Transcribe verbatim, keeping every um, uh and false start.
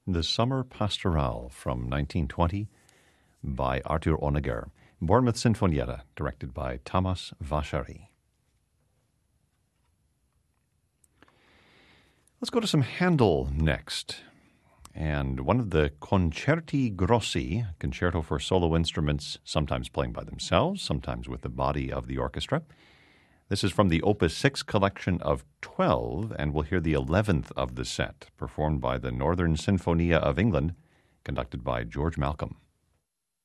The Summer Pastorale from nineteen twenty by Artur Honegger. Bournemouth Sinfonietta, directed by Tamas Vachari. Let's go to some Handel next. And one of the Concerti Grossi, concerto for solo instruments, sometimes playing by themselves, sometimes with the body of the orchestra. This is from the Opus six collection of twelve, and we'll hear the eleventh of the set, performed by the Northern Sinfonia of England, conducted by George Malcolm.